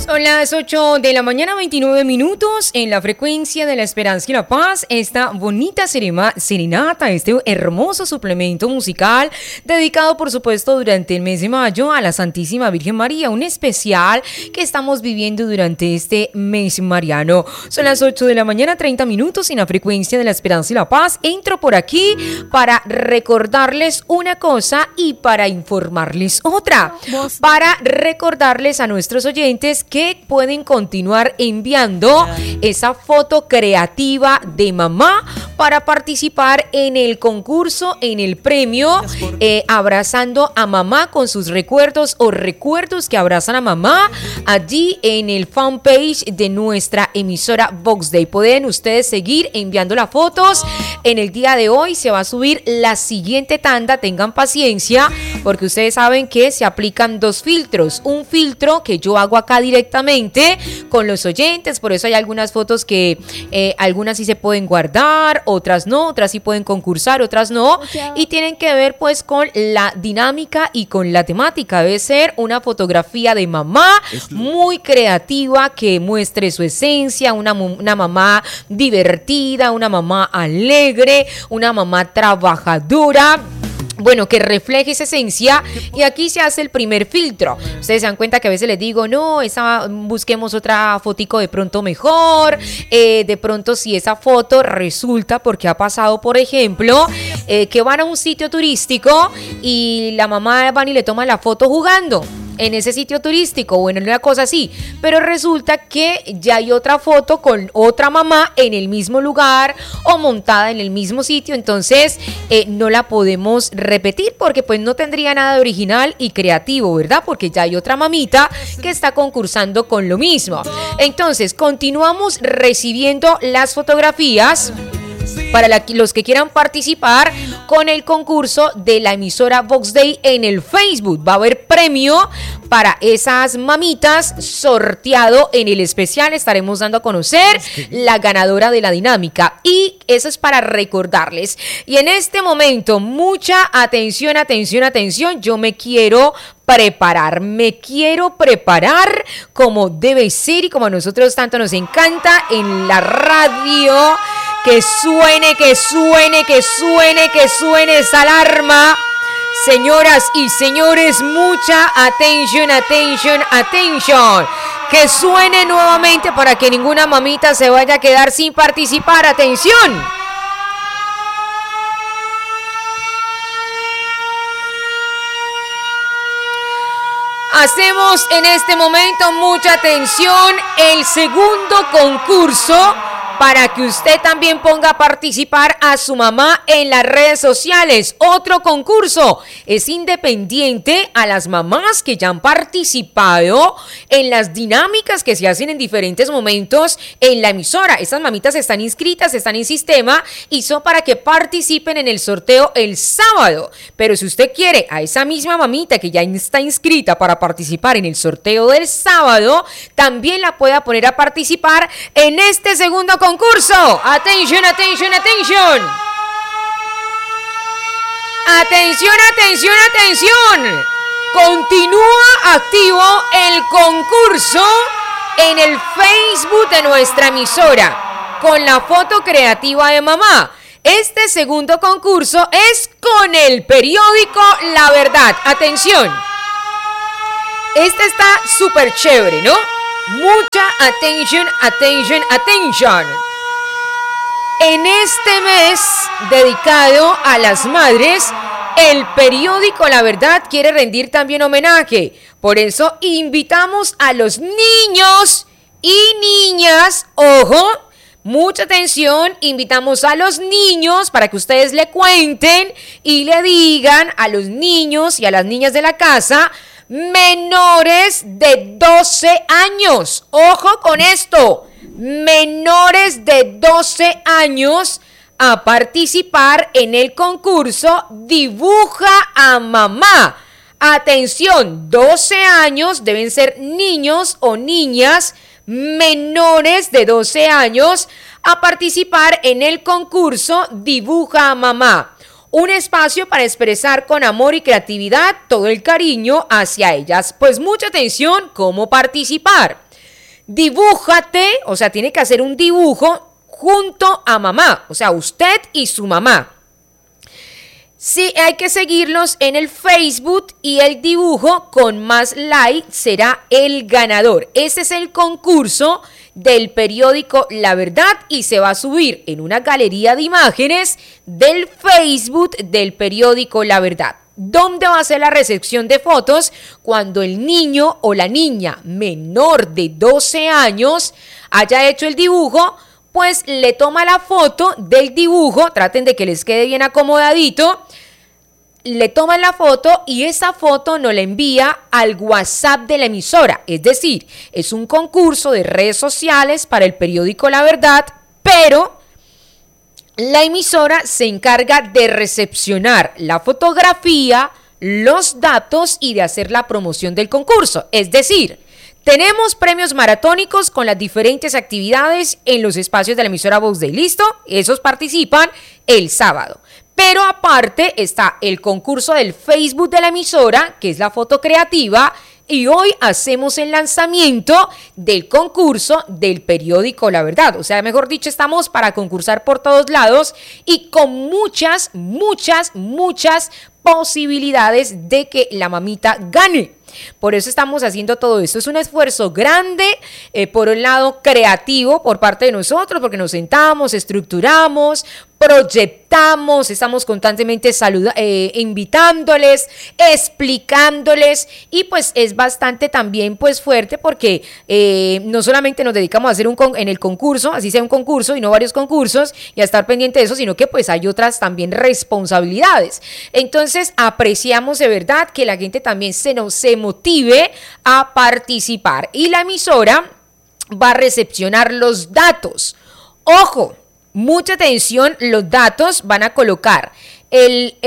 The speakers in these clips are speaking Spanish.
Son las 8 de la mañana, 29 minutos, en la frecuencia de la esperanza y la paz. Esta bonita serenata, este hermoso suplemento musical dedicado, por supuesto, durante el mes de mayo a la Santísima Virgen María, un especial que estamos viviendo durante este mes mariano. Son las 8 de la mañana, 30 minutos, en la frecuencia de la esperanza y la paz. Entro por aquí para recordarles una cosa y para informarles otra. Para recordarles a nuestros oyentes que pueden continuar enviando esa foto creativa de mamá para participar en el concurso, en el premio Abrazando a Mamá con sus recuerdos o recuerdos que abrazan a mamá, allí en el fanpage de nuestra emisora Vox Day. Pueden ustedes seguir enviando las fotos. En el día de hoy se va a subir la siguiente tanda, tengan paciencia, porque ustedes saben que se aplican dos filtros. Un filtro que yo hago acá directamente con los oyentes, por eso hay algunas fotos que algunas sí se pueden guardar, otras no, otras sí pueden concursar, otras no, y tienen que ver pues con la dinámica y con la temática. Debe ser una fotografía de mamá muy creativa que muestre su esencia, una mamá divertida, una mamá alegre, una mamá trabajadora. Bueno, que refleje esa esencia, y aquí se hace el primer filtro. Ustedes se dan cuenta que a veces les digo, no, busquemos otra fotico de pronto mejor, de pronto si esa foto resulta, porque ha pasado, por ejemplo, que van a un sitio turístico y la mamá van y le toma la foto jugando en ese sitio turístico, bueno, una cosa así, pero resulta que ya hay otra foto con otra mamá en el mismo lugar o montada en el mismo sitio, entonces no la podemos repetir porque pues no tendría nada de original y creativo, ¿verdad? Porque ya hay otra mamita que está concursando con lo mismo. Entonces, continuamos recibiendo las fotografías para los que quieran participar con el concurso de la emisora Vox Day en el Facebook. Va a haber premio para esas mamitas sorteado en el especial. Estaremos dando a conocer la ganadora de la dinámica, y eso es para recordarles. Y en este momento, mucha atención, atención, atención. Yo me quiero preparar como debe ser y como a nosotros tanto nos encanta en la radio. Que suene esa alarma. Señoras y señores, mucha atención. Que suene nuevamente para que ninguna mamita se vaya a quedar sin participar. Atención. Hacemos en este momento, mucha atención, el segundo concurso para que usted también ponga a participar a su mamá en las redes sociales. Otro concurso es independiente a las mamás que ya han participado en las dinámicas que se hacen en diferentes momentos en la emisora. Estas mamitas están inscritas, están en sistema y son para que participen en el sorteo el sábado. Pero si usted quiere a esa misma mamita que ya está inscrita para participar en el sorteo del sábado, también la pueda poner a participar en este segundo concurso. Atención. Continúa activo el concurso en el Facebook de nuestra emisora con la foto creativa de mamá. Este segundo concurso es con el periódico La Verdad. Atención. Este está súper chévere, ¿no? Mucha atención. En este mes dedicado a las madres, el periódico La Verdad quiere rendir también homenaje. Por eso invitamos a los niños y niñas, ojo, mucha atención, invitamos a los niños para que ustedes le cuenten y le digan a los niños y a las niñas de la casa menores de 12 años. Ojo con esto. Menores de 12 años a participar en el concurso Dibuja a Mamá. Atención, 12 años, deben ser niños o niñas menores de 12 años a participar en el concurso Dibuja a Mamá. Un espacio para expresar con amor y creatividad todo el cariño hacia ellas. Pues mucha atención, ¿cómo participar? dibújate, o sea, tiene que hacer un dibujo junto a mamá, o sea, usted y su mamá. Sí, hay que seguirlos en el Facebook y el dibujo con más like será el ganador. Este es el concurso del periódico La Verdad y se va a subir en una galería de imágenes del Facebook del periódico La Verdad. ¿Dónde va a ser la recepción de fotos? Cuando el niño o la niña menor de 12 años haya hecho el dibujo, pues le toma la foto del dibujo, traten de que les quede bien acomodadito, le toman la foto y esa foto nos la envía al WhatsApp de la emisora. Es decir, es un concurso de redes sociales para el periódico La Verdad, pero la emisora se encarga de recepcionar la fotografía, los datos y de hacer la promoción del concurso. Es decir, tenemos premios maratónicos con las diferentes actividades en los espacios de la emisora Voz Day. ¿Listo? Esos participan el sábado. Pero aparte está el concurso del Facebook de la emisora, que es la foto creativa, y hoy hacemos el lanzamiento del concurso del periódico La Verdad. O sea, mejor dicho, estamos para concursar por todos lados y con muchas posibilidades de que la mamita gane. Por eso estamos haciendo todo esto. Es un esfuerzo grande, por un lado creativo por parte de nosotros, porque nos sentamos, estructuramos, proyectamos, estamos constantemente invitándoles, explicándoles y pues es bastante también pues fuerte porque no solamente nos dedicamos a hacer en el concurso, así sea un concurso y no varios concursos y a estar pendiente de eso, sino que pues hay otras también responsabilidades. Entonces apreciamos de verdad que la gente también se motive a participar y la emisora va a recepcionar los datos. ¡Ojo! Mucha atención, los datos van a colocar el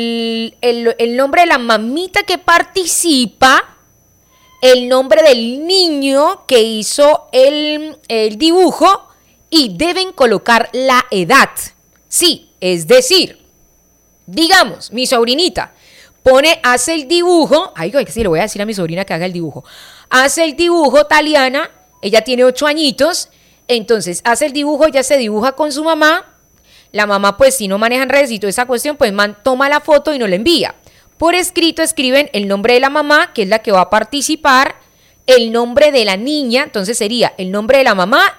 nombre de la mamita que participa, el nombre del niño que hizo el dibujo y deben colocar la edad. Sí, es decir, digamos, mi sobrinita hace el dibujo, ay, sí, le voy a decir a mi sobrina que haga el dibujo, hace el dibujo Taliana, ella tiene 8 añitos, entonces hace el dibujo, ya se dibuja con su mamá, la mamá pues si no manejan redes y toda esa cuestión, pues toma la foto y nos la envía. Por escrito escriben el nombre de la mamá, que es la que va a participar, el nombre de la niña, entonces sería el nombre de la mamá,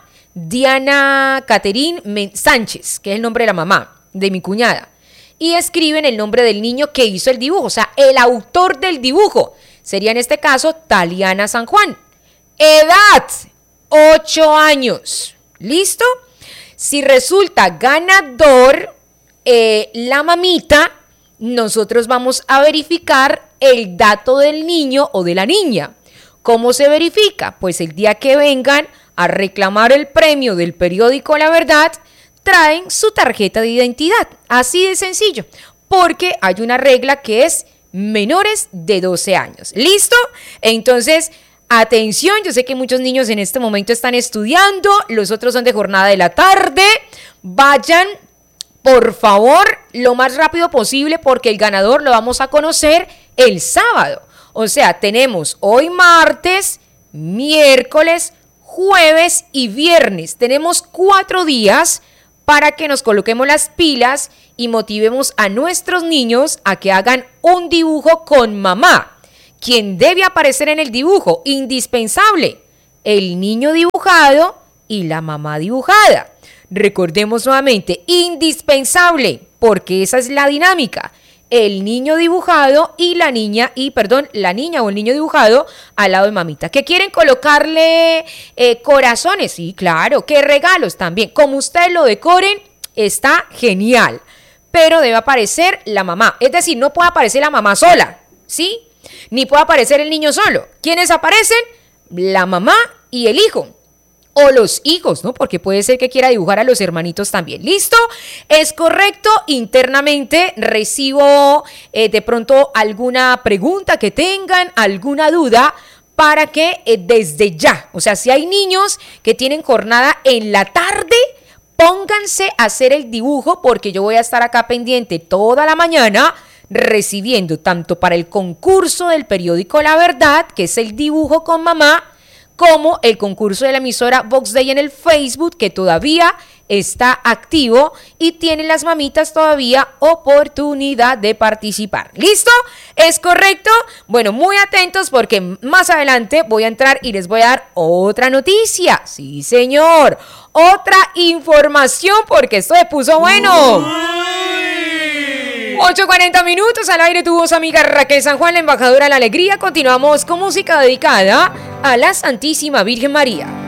Diana Caterine Sánchez, que es el nombre de la mamá, de mi cuñada. Y escriben el nombre del niño que hizo el dibujo, o sea, el autor del dibujo. Sería en este caso Taliana San Juan. Edad, 8 años. ¿Listo? Si resulta ganador la mamita, nosotros vamos a verificar el dato del niño o de la niña. ¿Cómo se verifica? Pues el día que vengan a reclamar el premio del periódico La Verdad, traen su tarjeta de identidad. Así de sencillo. Porque hay una regla que es menores de 12 años. ¿Listo? Entonces, atención, yo sé que muchos niños en este momento están estudiando, los otros son de jornada de la tarde. Vayan, por favor, lo más rápido posible porque el ganador lo vamos a conocer el sábado. O sea, tenemos hoy martes, miércoles, jueves y viernes. Tenemos 4 días para que nos coloquemos las pilas y motivemos a nuestros niños a que hagan un dibujo con mamá. ¿Quién debe aparecer en el dibujo? Indispensable, el niño dibujado y la mamá dibujada. Recordemos nuevamente, indispensable, porque esa es la dinámica. El niño dibujado y la niña o el niño dibujado al lado de mamita. ¿Que quieren colocarle corazones? Sí, claro. ¿Qué regalos? También. Como ustedes lo decoren, está genial. Pero debe aparecer la mamá. Es decir, no puede aparecer la mamá sola, ¿sí? Ni puede aparecer el niño solo. ¿Quiénes aparecen? La mamá y el hijo. O los hijos, ¿no? Porque puede ser que quiera dibujar a los hermanitos también. ¿Listo? Es correcto. Internamente recibo de pronto alguna pregunta que tengan, alguna duda, para que desde ya, o sea, si hay niños que tienen jornada en la tarde, pónganse a hacer el dibujo porque yo voy a estar acá pendiente toda la mañana recibiendo tanto para el concurso del periódico La Verdad, que es el dibujo con mamá, como el concurso de la emisora Vox Day en el Facebook, que todavía está activo y tienen las mamitas todavía oportunidad de participar. ¿Listo? ¿Es correcto? Bueno, muy atentos porque más adelante voy a entrar y les voy a dar otra noticia. Sí, señor. Otra información porque esto se puso bueno. 8:40 minutos al aire, tu voz amiga Raquel San Juan, la embajadora de la alegría. Continuamos con música dedicada a la Santísima Virgen María.